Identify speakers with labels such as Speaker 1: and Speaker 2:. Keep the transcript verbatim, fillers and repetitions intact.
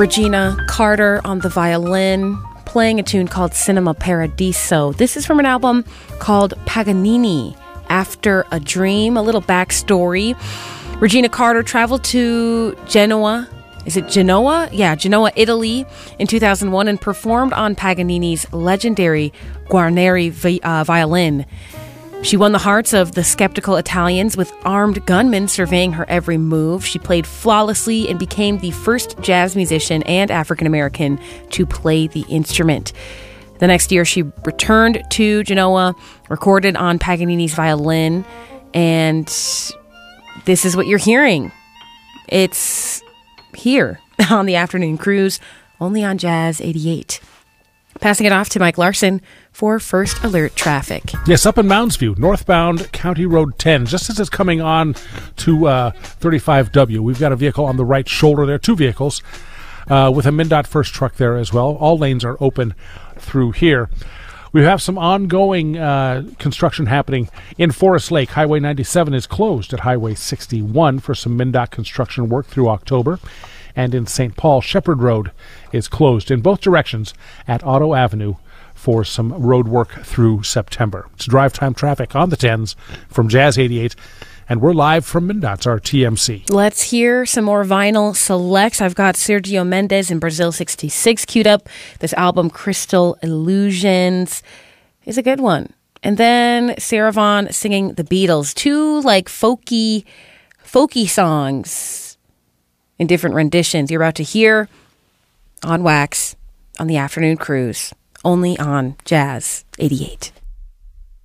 Speaker 1: Regina Carter on the violin, playing a tune called Cinema Paradiso. This is from an album called Paganini, After a Dream. A little backstory. Regina Carter traveled to Genoa. Is it Genoa? Yeah, Genoa, Italy in two thousand one and performed on Paganini's legendary Guarneri vi- uh, violin. She won the hearts of the skeptical Italians with armed gunmen surveying her every move. She played flawlessly and became the first jazz musician and African-American to play the instrument. The next year, she returned to Genoa, recorded on Paganini's violin, and this is what you're hearing. It's here on the Afternoon Cruise, only on Jazz eighty-eight. Passing it off to Mike Larson for First Alert Traffic.
Speaker 2: Yes, up in Mounds View, northbound County Road ten, just as it's coming on to uh, thirty-five W. We've got a vehicle on the right shoulder there, two vehicles, uh, with a MnDOT first truck there as well. All lanes are open through here. We have some ongoing uh, construction happening in Forest Lake. Highway ninety-seven is closed at Highway sixty-one for some MnDOT construction work through October. And in Saint Paul, Shepherd Road is closed in both directions at Otto Avenue for some road work through September. It's drive time traffic on the tens from Jazz eighty-eight, and we're live from MnDOT's our T M C.
Speaker 1: Let's hear some more vinyl selects. I've got Sergio Mendes and Brazil sixty-six queued up. This album, Crystal Illusions, is a good one. And then Sarah Vaughan singing The Beatles. Two, like, folky, folky songs in different renditions. You're about to hear on Wax on the Afternoon Cruise, only on Jazz eighty-eight.